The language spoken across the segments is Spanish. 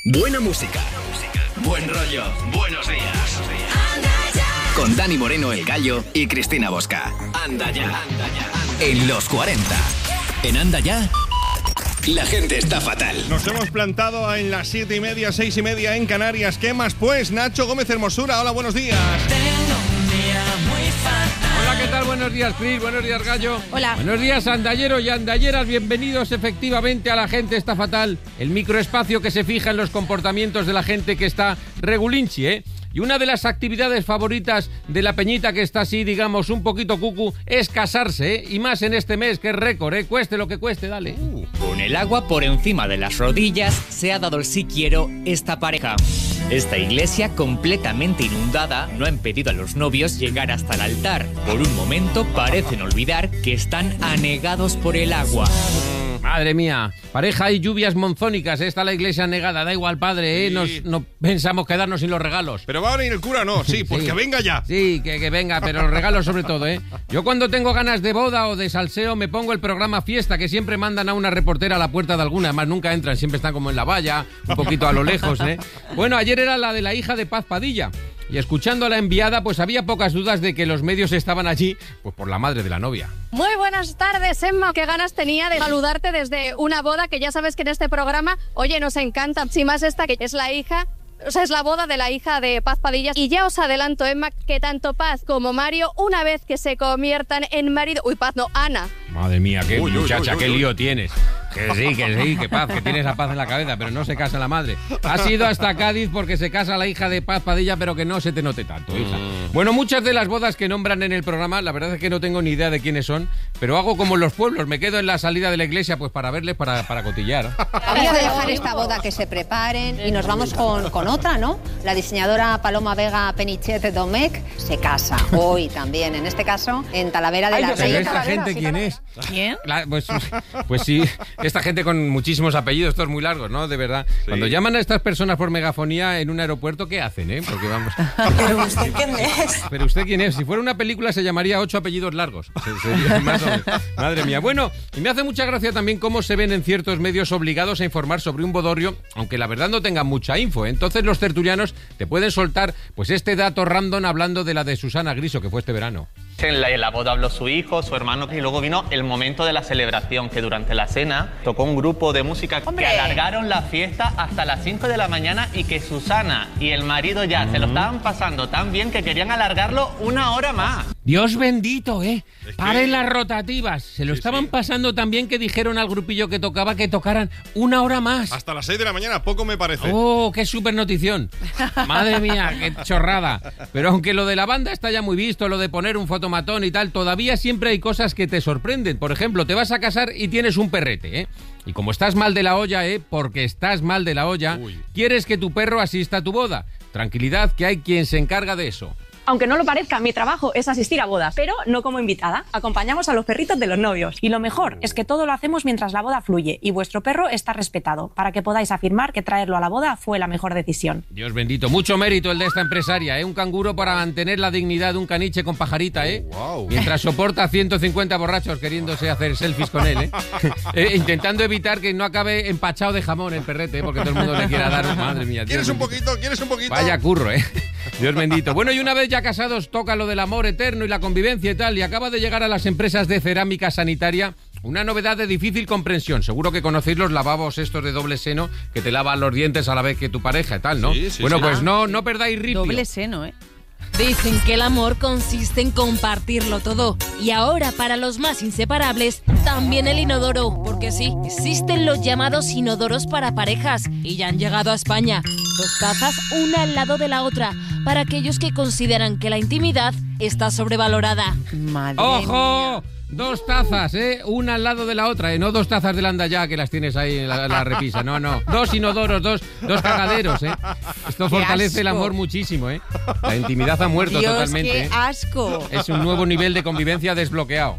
Buena música. Buen rollo. Buenos días. Con Dani Moreno, el Gallo, y Cristina Bosca. Anda ya. En los 40. En Anda ya, la gente está fatal. Nos hemos plantado en las 7:30, 6:30 en Canarias. ¿Qué más pues? Nacho Gómez Hermosura, hola, buenos días. Hola, ¿qué tal? Buenos días, Cris. Buenos días, Gallo. Hola. Buenos días, andalleros y andalleras. Bienvenidos efectivamente a La Gente Está Fatal, el microespacio que se fija en los comportamientos de la gente que está regulinchi, ¿eh? Y una de las actividades favoritas de la peñita que está así, digamos, un poquito cucu, es casarse, ¿eh? Y más en este mes, que es récord, ¿eh? Cueste lo que cueste, dale. Con el agua por encima de las rodillas se ha dado el sí quiero esta pareja. Esta iglesia, completamente inundada, no ha impedido a los novios llegar hasta el altar. Por un momento parecen olvidar que están anegados por el agua. Madre mía, pareja y lluvias monzónicas, está la iglesia negada, da igual, padre, ¿eh? No pensamos quedarnos sin los regalos. ¿Pero va a venir el cura o no? Sí, pues Sí. que venga ya. Sí, que venga, pero los regalos sobre todo, ¿eh? Yo cuando tengo ganas de boda o de salseo me pongo el programa Fiesta, que siempre mandan a una reportera a la puerta de alguna, además nunca entran, siempre están como en la valla, un poquito a lo lejos, ¿eh? Bueno, ayer era la de la hija de Paz Padilla. Y escuchando a la enviada, pues había pocas dudas de que los medios estaban allí, pues por la madre de la novia. Muy buenas tardes, Emma. Qué ganas tenía de saludarte desde una boda que ya sabes que en este programa, oye, nos encanta. Si más esta que es la hija, o sea, es la boda de la hija de Paz Padilla. Y ya os adelanto, Emma, que tanto Paz como Mario, una vez que se conviertan en marido... Uy, Paz, no, Ana. Madre mía, qué muchacha, qué uy. lío tienes. Que sí, que Paz, que tienes a Paz en la cabeza, pero no se casa la madre. Has ido hasta Cádiz porque se casa la hija de Paz Padilla, pero que no se te note tanto, hija. Bueno, muchas de las bodas que nombran en el programa, la verdad es que no tengo ni idea de quiénes son, pero hago como en los pueblos, me quedo en la salida de la iglesia pues para verles, para cotillar. Vamos a dejar esta boda que se preparen y nos vamos con otra, ¿no? La diseñadora Paloma Vega Penichet Domecq se casa hoy también, en este caso, en Talavera de la ¿Pero Reina. esta gente quién es? ¿Quién? Pues sí, esta gente con muchísimos apellidos, todos muy largos, ¿no? De verdad. Sí. Cuando llaman a estas personas por megafonía en un aeropuerto, ¿qué hacen, eh? Porque vamos... ¿Pero usted quién es? ¿Pero usted quién es? Si fuera una película se llamaría 8 apellidos largos. Sería más o menos. Madre mía. Bueno, y me hace mucha gracia también cómo se ven en ciertos medios obligados a informar sobre un bodorrio, aunque la verdad no tengan mucha info. Entonces los tertulianos te pueden soltar pues este dato random hablando de la de Susana Griso, que fue este verano. En la boda habló su hijo, su hermano, y luego vino el momento de la celebración, que durante la cena tocó un grupo de música que alargaron la fiesta hasta las 5 de la mañana y que Susana y el marido ya se lo estaban pasando tan bien que querían alargarlo una hora más. Dios bendito, ¿eh? Es que- Paren las rotativas. Se lo estaban pasando tan bien que dijeron al grupillo que tocaba que tocaran una hora más. Hasta las 6 de la mañana, poco me parece. ¡Oh, qué súper notición! Madre mía, qué chorrada. Pero aunque lo de la banda está ya muy visto, lo de poner un fotomatón y tal, todavía siempre hay cosas que te sorprenden. Por ejemplo, te vas a casar y tienes un perrete, ¿eh? Y como estás mal de la olla, porque estás mal de la olla, Uy. quieres que tu perro asista a tu boda. Tranquilidad, que hay quien se encarga de eso. Aunque no lo parezca, mi trabajo es asistir a bodas, pero no como invitada. Acompañamos a los perritos de los novios. Y lo mejor es que todo lo hacemos mientras la boda fluye y vuestro perro está respetado, para que podáis afirmar que traerlo a la boda fue la mejor decisión. Dios bendito, mucho mérito el de esta empresaria, ¿eh? Un canguro para mantener la dignidad de un caniche con pajarita, ¿eh? Wow. Mientras soporta a 150 borrachos queriéndose hacer selfies con él, ¿eh? Intentando evitar que no acabe empachado de jamón el perrete, ¿eh? Porque todo el mundo le quiera dar, madre mía. ¿Quieres Dios un bendito. poquito? ¿Quieres un poquito? Vaya curro, ¿eh? Dios bendito. Bueno, y una vez ya casados toca lo del amor eterno y la convivencia y tal, y acaba de llegar a las empresas de cerámica sanitaria una novedad de difícil comprensión. Seguro que conocéis los lavabos estos de doble seno que te lavan los dientes a la vez que tu pareja y tal, ¿no? Sí, sí, bueno, sí. pues no perdáis ripio. Doble seno, ¿eh? Dicen que el amor consiste en compartirlo todo. Y ahora, para los más inseparables, también el inodoro. Porque sí, existen los llamados inodoros para parejas. Y ya han llegado a España. 2 tazas, una al lado de la otra. Para aquellos que consideran que la intimidad está sobrevalorada. Madre ¡Ojo! mía. 2 tazas, una al lado de la otra, no 2 tazas del Andayá que las tienes ahí en la repisa, no. 2 inodoros, dos cagaderos, Esto fortalece el asco. amor muchísimo, La intimidad ha muerto Dios, totalmente. qué asco. Es un nuevo nivel de convivencia desbloqueado.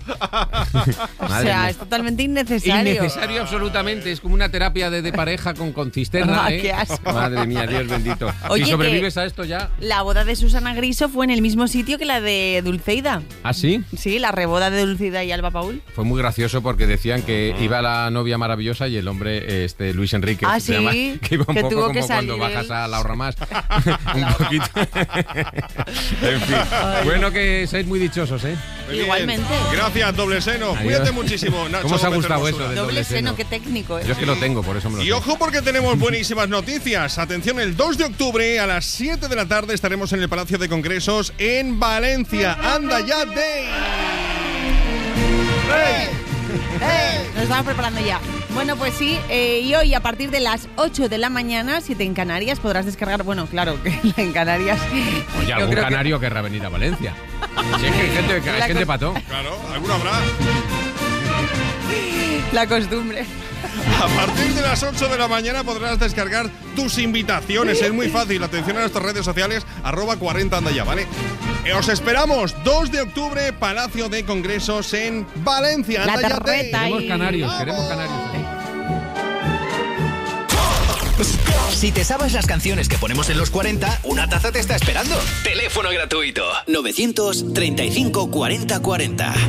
O sea, es totalmente innecesario. Innecesario absolutamente, es como una terapia de pareja con cisterna, Ah, qué asco. Madre mía, Dios bendito. Oye, si sobrevives que a esto ya... La boda de Susana Griso fue en el mismo sitio que la de Dulceida. ¿Ah, sí? Sí, la reboda de Dulceida boda y Alba Paul? Fue muy gracioso porque decían que iba la novia maravillosa y el hombre, Luis Enrique, Ah, se llama, sí, que iba un que poco tuvo como que cuando salir bajas él. a la ahorra más. Un poquito. En fin. Bueno, que seáis muy dichosos, ¿eh? Muy bien. Igualmente. Gracias, doble seno. Adiós. Cuídate muchísimo, Nacho. ¿Cómo os ha Gómez gustado Hermosura. eso del Doble seno, qué técnico, ¿eh? Yo es que lo tengo, por eso me lo Y sé. ojo porque tenemos buenísimas noticias. Atención, el 2 de octubre a las 7 de la tarde estaremos en el Palacio de Congresos en Valencia. ¡Anda ya, Day! Nos estamos preparando ya. Bueno, pues sí, y hoy a partir de las 8 de la mañana, 7 en Canarias, podrás descargar, bueno, claro, que en Canarias... Oye, yo algún creo que- canario querrá venir a Valencia. Si es que hay gente pató. Claro, alguno habrá. La costumbre. A partir de las 8 de la mañana podrás descargar tus invitaciones. Es muy fácil. Atención a nuestras redes sociales, @40 anda ya, ¿vale? Os esperamos 2 de octubre, Palacio de Congresos en Valencia. La Anda ya, torreta Day. Queremos canarios, queremos canarios. Si te sabes las canciones que ponemos en los 40, una taza te está esperando. Teléfono gratuito 935 40 40.